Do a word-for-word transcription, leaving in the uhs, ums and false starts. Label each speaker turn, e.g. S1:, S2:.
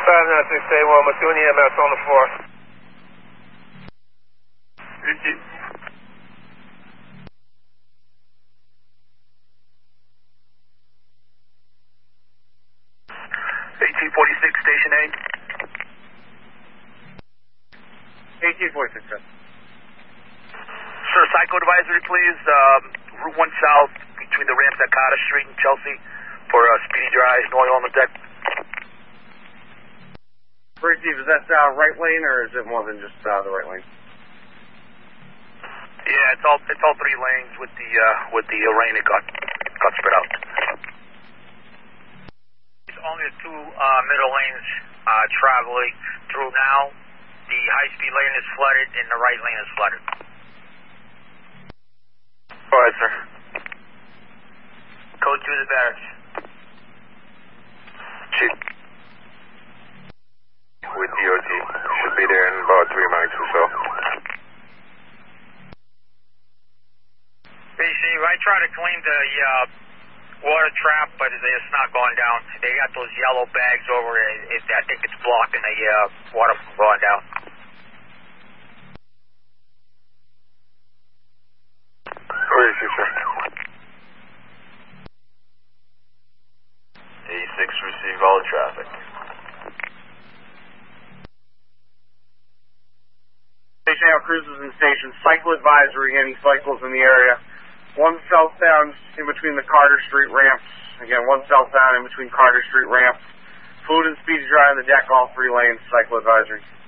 S1: five nine six eight one, Mattoon E M S on the floor.
S2: Ricky. eighteen forty-six, Station eight.
S1: eighteen forty-six, sir.
S2: Sir, Psycho advisory, please. Um, Route one South between the ramps at Carter Street and Chelsea for uh, Speedy Dry, no oil on the deck.
S1: First Chief, is that uh, right lane or is it more than just uh, the right lane?
S2: Yeah, it's all it's all three lanes with the uh, with the uh, rain. It got got spread out.
S3: It's only the two uh, middle lanes uh, traveling through now. The high-speed lane is flooded and the right lane is flooded.
S2: All right, sir.
S3: Code two to the barracks.
S2: Chief.
S4: With D O T. Should be there in about three minutes or so.
S3: Hey, Steve, I try to clean the uh, water trap, but it's not going down. They got those yellow bags over it. it I think it's blocking the uh, water from going down.
S4: Where is he, sir?
S2: eighty-six, receive all traffic.
S1: Station Out cruises and station. Cycle advisory, any cycles in the area. One southbound in between the Carter Street ramps. Again, one southbound in between Carter Street ramps. Food and Speedy Dry on the deck, all three lanes. Cycle advisory.